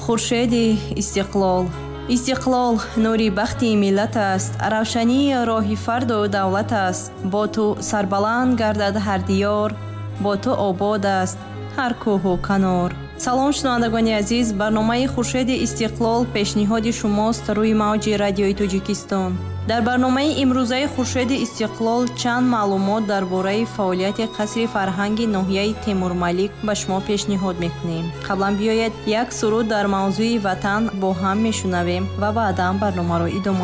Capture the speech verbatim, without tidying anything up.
خورشید استقلال. استقلال نوری بختی ملت است، روشنی راه فرد و دولت است. با تو سربلند گردد هر دیار، با تو آباد است هر کوه و کنار. салом шунавандагони азиз, барномаи хуршеди истиқлол пешниҳоди шумост рӯи мавҷи радиои Тоҷикистон. дар барномаи имрӯзаи хуршеди истиқлол чанд маълумот дар бораи фаъолияти қасри фарҳанги ноҳияи Темурмалик ба шумо пешниҳод мекунем. қаблан биёед як суруд дар мавзӯи ватан бо ҳам мешунавем ва баъдан барномаро идома